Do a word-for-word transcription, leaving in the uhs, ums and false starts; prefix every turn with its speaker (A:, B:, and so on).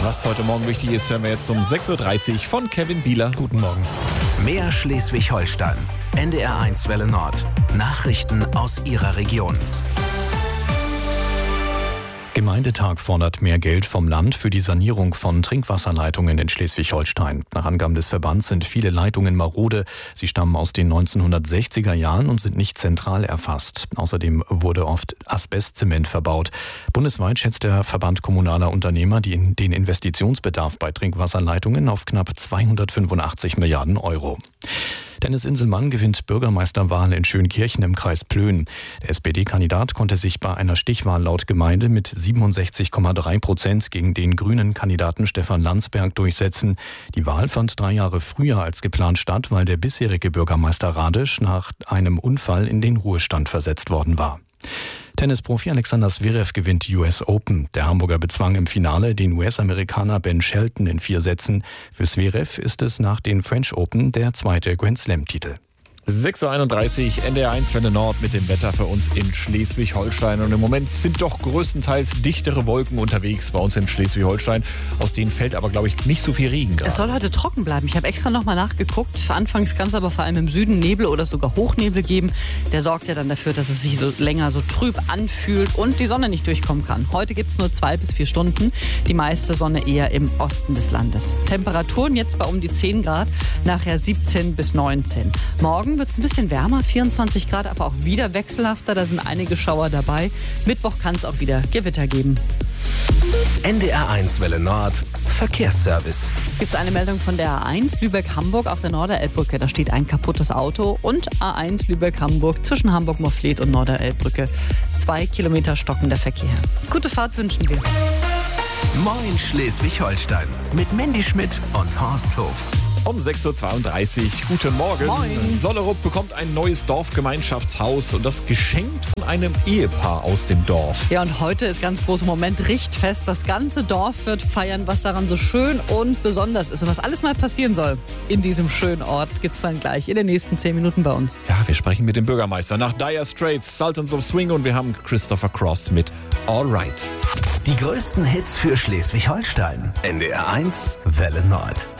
A: Was heute Morgen wichtig ist, hören wir jetzt um sechs Uhr dreißig von Kevin Bieler. Guten Morgen.
B: Mehr Schleswig-Holstein. N D R eins Welle Nord. Nachrichten aus Ihrer Region.
C: Gemeindetag fordert mehr Geld vom Land für die Sanierung von Trinkwasserleitungen in Schleswig-Holstein. Nach Angaben des Verbands sind viele Leitungen marode. Sie stammen aus den neunzehnhundertsechziger Jahren und sind nicht zentral erfasst. Außerdem wurde oft Asbestzement verbaut. Bundesweit schätzt der Verband kommunaler Unternehmer den Investitionsbedarf bei Trinkwasserleitungen auf knapp zweihundertfünfundachtzig Milliarden Euro. Dennis Inselmann gewinnt Bürgermeisterwahl in Schönkirchen im Kreis Plön. Der S P D-Kandidat konnte sich bei einer Stichwahl laut Gemeinde mit siebenundsechzig Komma drei Prozent gegen den grünen Kandidaten Stefan Landsberg durchsetzen. Die Wahl fand drei Jahre früher als geplant statt, weil der bisherige Bürgermeister Radisch nach einem Unfall in den Ruhestand versetzt worden war. Tennisprofi Alexander Zverev gewinnt die U S Open. Der Hamburger bezwang im Finale den U S-Amerikaner Ben Shelton in vier Sätzen. Für Zverev ist es nach den French Open der zweite Grand-Slam-Titel.
A: sechs Uhr einunddreißig, N D R eins Welle Nord mit dem Wetter für uns in Schleswig-Holstein. Und im Moment sind doch größtenteils dichtere Wolken unterwegs bei uns in Schleswig-Holstein. Aus denen fällt aber, glaube ich, nicht so viel Regen gerade.
D: Es soll heute trocken bleiben. Ich habe extra nochmal nachgeguckt. Anfangs kann es aber vor allem im Süden Nebel oder sogar Hochnebel geben. Der sorgt ja dann dafür, dass es sich so länger so trüb anfühlt und die Sonne nicht durchkommen kann. Heute gibt es nur zwei bis vier Stunden. Die meiste Sonne eher im Osten des Landes. Temperaturen jetzt bei um die zehn Grad, nachher siebzehn bis neunzehn. Morgen wird es ein bisschen wärmer, vierundzwanzig Grad, aber auch wieder wechselhafter. Da sind einige Schauer dabei. Mittwoch kann es auch wieder Gewitter geben.
B: N D R eins Welle Nord. Verkehrsservice.
D: Gibt es eine Meldung von der A eins Lübeck-Hamburg auf der Norderelbbrücke. Da steht ein kaputtes Auto und A eins Lübeck-Hamburg zwischen Hamburg-Morfleet und Norderelbbrücke. Zwei Kilometer stockender Verkehr. Gute Fahrt wünschen wir.
B: Moin Schleswig-Holstein. Mit Mandy Schmidt und Horst Hof.
A: Um sechs Uhr zweiunddreißig, guten Morgen.
D: Moin.
A: Sollerup bekommt ein neues Dorfgemeinschaftshaus und das geschenkt von einem Ehepaar aus dem Dorf.
D: Ja, und heute ist ganz großer Moment, Richtfest. Das ganze Dorf wird feiern, was daran so schön und besonders ist. Und was alles mal passieren soll in diesem schönen Ort, gibt's dann gleich in den nächsten zehn Minuten bei uns.
A: Ja, wir sprechen mit dem Bürgermeister nach Dire Straits, Sultans of Swing und wir haben Christopher Cross mit All Right.
B: Die größten Hits für Schleswig-Holstein. N D R eins Welle Nord.